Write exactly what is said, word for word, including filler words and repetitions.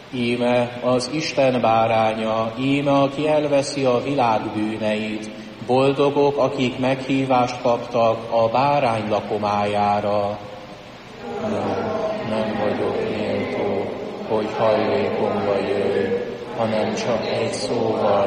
Íme az Isten báránya, íme, aki elveszi a világ bűneit. Boldogok, akik meghívást kaptak a bárány lakomájára. Nem, nem vagyok méltó, hogy hajlékomba jöjj, hanem csak egy szóval